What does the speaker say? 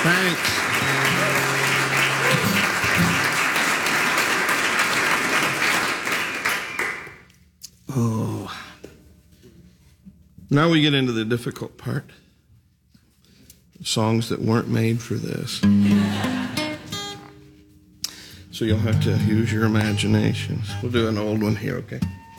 Thanks. Oh. Now we get into the difficult part. Songs that weren't made for this. So you'll have to use your imaginations. We'll do an old one here, okay?